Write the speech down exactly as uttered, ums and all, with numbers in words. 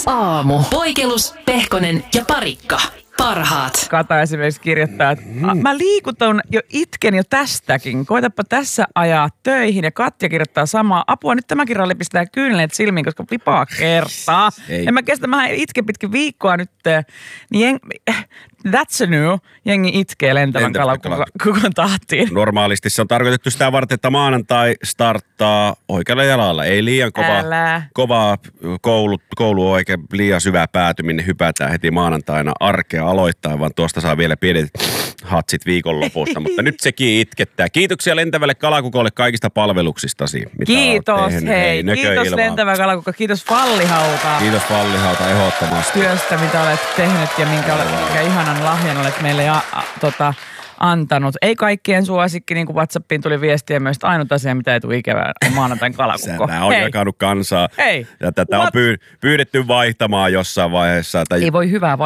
Aamu. Poikelus, Pehkonen ja Parikka. Parhaat. Kata esimerkiksi kirjoittaa, että mä liikutan jo, itken jo tästäkin. Koitapa tässä ajaa töihin. Ja Katja kirjoittaa samaa. Apua, nyt tämäkin ralli pistää kyyneleet silmiin, koska vipaa kertaa. En mä kestä, mä itken pitkin viikkoa nyt. Niin jeng, that's a new. Jengi itkee lentävän kalakukon tahtiin. Normaalisti se on tarkoitettu sitä varten, että maanantai starttaa oikealla jalalla. Ei liian kova, kovaa koulu, koulu oikein liian syvää päätyminen. Hypätään heti maanantaina arkea aloittaa, vaan tuosta saa vielä pienet hatsit viikonlopusta. Mutta nyt sekin itkettää. Kiitoksia lentävälle kalakukolle kaikista palveluksistasi. Mitä Kiitos, hei. Kiitos lentävä kalakukko. Kiitos Fallihauta. Kiitos Fallihauta ehdottomasti. Työstä, mitä olet tehnyt ja minkä, olet, minkä ihanan lahjan olet meille ja, a, tota, antanut. Ei kaikkien suosikki, niin kuin WhatsAppiin tuli viestiä myös, että ainut asia, mitä ei tule ikävää, on maanantain kalakukko. Tämä on jakanut kansaa. Hei. Ja tätä What? on pyydetty vaihtamaan jossain vaiheessa. Ei voi hyvää